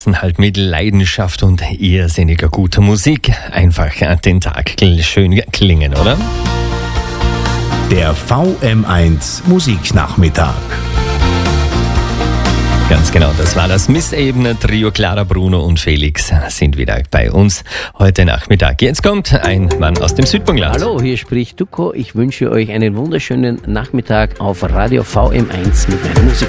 Halt mit Leidenschaft und irrsinniger guter Musik einfach den Tag schön klingen, oder? Der VM1 Musiknachmittag. Ganz genau, das war das Missebene-Trio. Clara, Bruno und Felix sind wieder bei uns heute Nachmittag. Jetzt kommt ein Mann aus dem Südburgenland. Hallo, hier spricht Duko. Ich wünsche euch einen wunderschönen Nachmittag auf Radio VM1 mit meiner Musik.